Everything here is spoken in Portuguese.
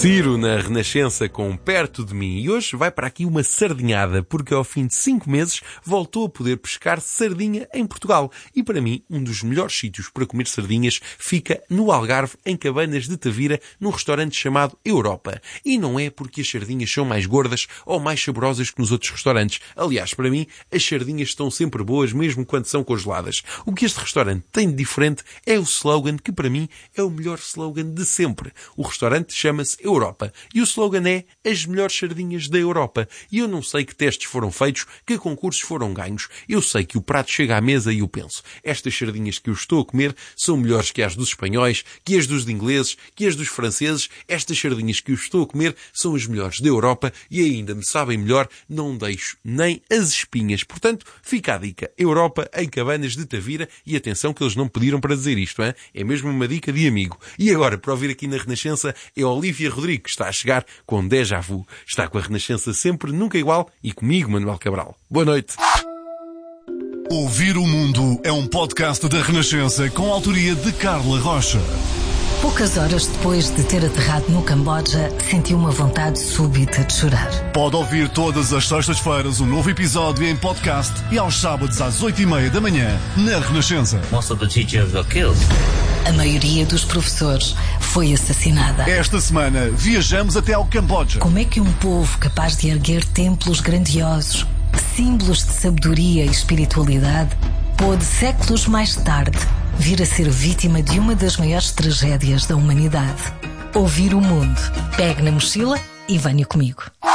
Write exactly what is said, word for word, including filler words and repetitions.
Ciro na Renascença com Perto de Mim. E hoje vai para aqui uma sardinhada, porque ao fim de cinco meses voltou a poder pescar sardinha em Portugal. E para mim, um dos melhores sítios para comer sardinhas fica no Algarve, em Cabanas de Tavira, num restaurante chamado Europa. E não é porque as sardinhas são mais gordas ou mais saborosas que nos outros restaurantes. Aliás, para mim, as sardinhas estão sempre boas, mesmo quando são congeladas. O que este restaurante tem de diferente é o slogan, que para mim é o melhor slogan de sempre. O restaurante chama-se Europa. E o slogan é as melhores sardinhas da Europa. E eu não sei que testes foram feitos, que concursos foram ganhos. Eu sei que o prato chega à mesa e eu penso, estas sardinhas que eu estou a comer são melhores que as dos espanhóis, que as dos ingleses, que as dos franceses. Estas sardinhas que eu estou a comer são as melhores da Europa e ainda me sabem melhor, não deixo nem as espinhas. Portanto, fica a dica. Europa em Cabanas de Tavira. E atenção que eles não pediram para dizer isto, hein? É mesmo uma dica de amigo. E agora, para ouvir aqui na Renascença, é Olívia Rodrigo, que está a chegar com Déjà Vu. Está com a Renascença sempre, nunca igual, e comigo, Manuel Cabral. Boa noite. Ouvir o Mundo é um podcast da Renascença com a autoria de Carla Rocha. Poucas horas depois de ter aterrado no Camboja, sentiu uma vontade súbita de chorar. Pode ouvir todas as sextas-feiras um novo episódio em podcast e aos sábados às oito e meia da manhã na Renascença. Most of the teachers were killed. A maioria dos professores foi assassinada. Esta semana viajamos até ao Camboja. Como é que um povo capaz de erguer templos grandiosos, símbolos de sabedoria e espiritualidade, pôde séculos mais tarde vir a ser vítima de uma das maiores tragédias da humanidade? Ouvir o Mundo. Pegue na mochila e venha comigo.